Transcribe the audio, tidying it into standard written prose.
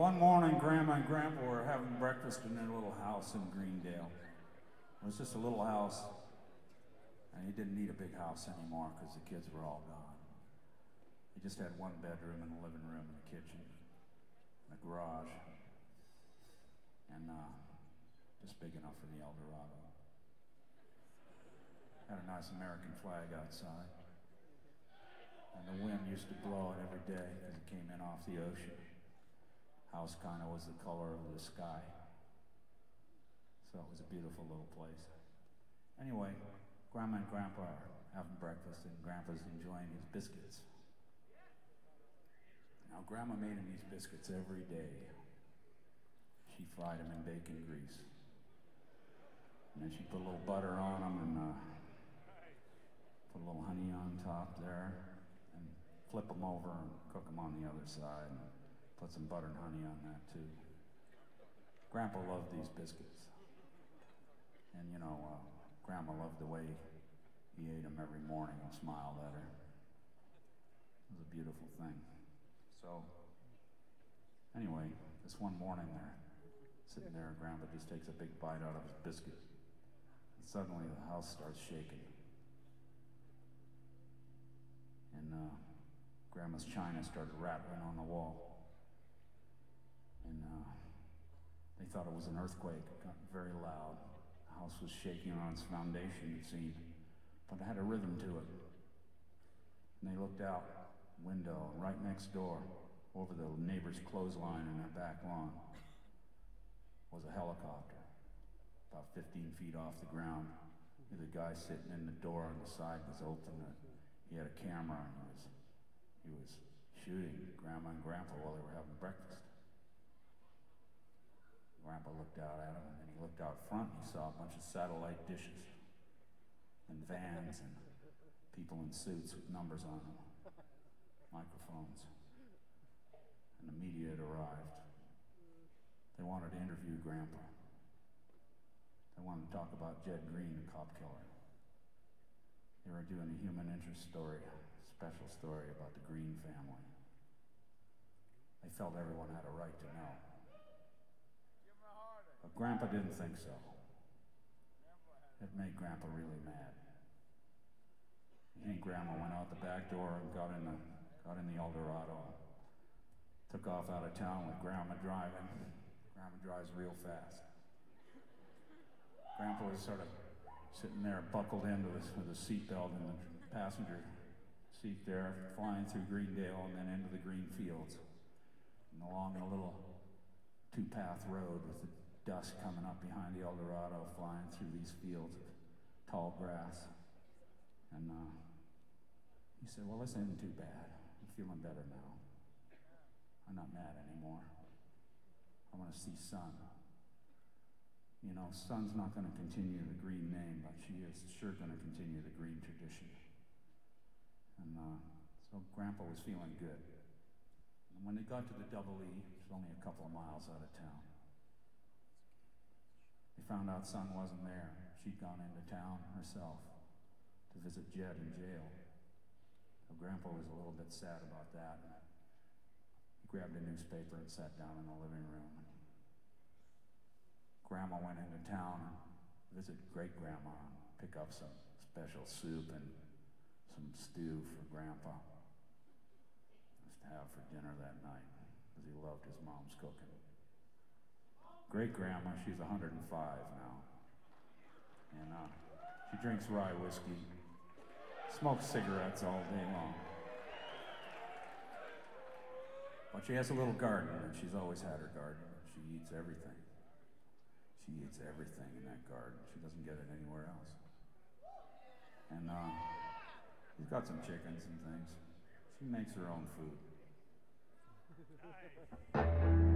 One morning, Grandma and Grandpa were having breakfast in their little house in Greendale. It was just a little house, and he didn't need a big house anymore because the kids were all gone. He just had one bedroom and a living room and a kitchen and a garage, and just big enough for the El Dorado. Had a nice American flag outside, and the wind used to blow it every day because it came in off the ocean. House kind of was the color of the sky. So it was a beautiful little place. Anyway, Grandma and Grandpa are having breakfast, and Grandpa's enjoying his biscuits. Now, Grandma made him these biscuits every day. She fried them in bacon grease. And then she put a little butter on them and put a little honey on top there and flip them over and cook them on the other side. And put some butter and honey on that too. Grandpa loved these biscuits. And Grandma loved the way he ate them every morning and smiled at her. It was a beautiful thing. So, anyway, this one morning they're sitting there and Grandpa just takes a big bite out of his biscuit. And suddenly the house starts shaking. And Grandma's china started rattling on the wall. And they thought it was an earthquake. It got very loud. The house was shaking on its foundation, it seemed, but it had a rhythm to it. And they looked out the window, and right next door, over the neighbor's clothesline in their back lawn, was a helicopter, about 15 feet off the ground. There's a guy sitting in the door, and the side was open. He had a camera, and he was shooting Grandma and Grandpa while they were having breakfast. Grandpa looked out at him, and then he looked out front, and he saw a bunch of satellite dishes and vans and people in suits with numbers on them, microphones. And the media had arrived. They wanted to interview Grandpa. They wanted to talk about Jed Green, the cop killer. They were doing a human interest story, a special story about the Green family. They felt everyone had a right to know. But Grandpa didn't think so. It made Grandpa really mad. He and Grandma went out the back door and got in the El Dorado. Took off out of town with Grandma driving. Grandma drives real fast. Grandpa was sort of sitting there buckled into this with a seatbelt in the passenger seat there, flying through Greendale and then into the green fields. And along a little two-path road with the dust coming up behind the El Dorado, flying through these fields of tall grass. And he said, well, this isn't too bad. I'm feeling better now. I'm not mad anymore. I want to see Sun. Sun's not going to continue the Green name, but she is sure going to continue the Green tradition. And so Grandpa was feeling good. And when they got to the Double E, it was only a couple of miles out of town, they found out Sun wasn't there. She'd gone into town herself to visit Jed in jail. So Grandpa was a little bit sad about that. He grabbed a newspaper and sat down in the living room. Grandma went into town and visited Great-Grandma and pick up some special soup and some stew for Grandpa just to have for dinner that night, because he loved his mom's cooking. Great-Grandma, she's 105 now, and she drinks rye whiskey, smokes cigarettes all day long. But she has a little garden, and she's always had her garden. She eats everything. She eats everything in that garden. She doesn't get it anywhere else. And she's got some chickens and things. She makes her own food.